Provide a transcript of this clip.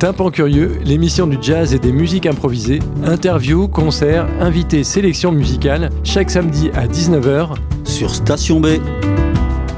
Tympan Curieux, l'émission du jazz et des musiques improvisées. Interviews, concerts, invités, sélections musicales, chaque samedi à 19h sur Station B.